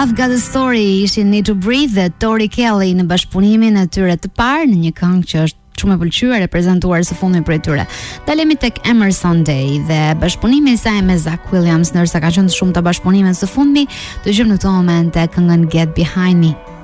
I've Got a Story ishin Need to Breathe dhe Tori Kelly në bashkëpunimin e tyre të parë në një këngë që është shumë e pëlqyer e prezantuar së fundmi për tyre. Dalemi tek Emerson Day dhe bashkëpunimi i saj me Zach Williams, ndërsa ka qenë shumë të bashkëpunime së fundmi, dëgjojmë në këtë moment këngën Get Behind Me.